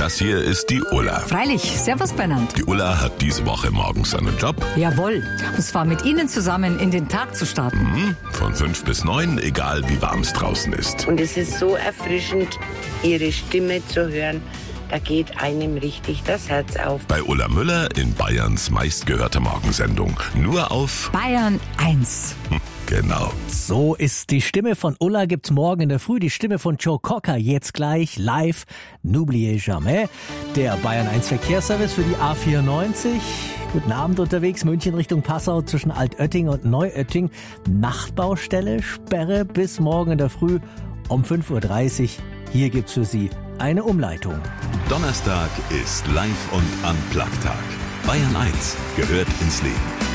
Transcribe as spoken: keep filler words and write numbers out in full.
Das hier ist die Ulla. Freilich, servus Bernhard. Die Ulla hat diese Woche morgens einen Job. Jawohl, und zwar mit Ihnen zusammen in den Tag zu starten. Mhm. Von fünf bis neun, egal wie warm es draußen ist. Und es ist so erfrischend, Ihre Stimme zu hören. Da geht einem richtig das Herz auf. Bei Ulla Müller in Bayerns meistgehörter Morgensendung. Nur auf Bayern eins. Genau. So ist die Stimme von Ulla, gibt's morgen in der Früh. Die Stimme von Joe Cocker jetzt gleich live. N'oubliez jamais. Der Bayern eins Verkehrsservice für die A vierundneunzig. Guten Abend unterwegs, München Richtung Passau zwischen Altötting und Neuötting. Nachtbaustelle, Sperre bis morgen in der Früh um fünf Uhr dreißig. Hier gibt's für Sie eine Umleitung. Donnerstag ist Live- und Unplugged-Tag. Bayern eins gehört ins Leben.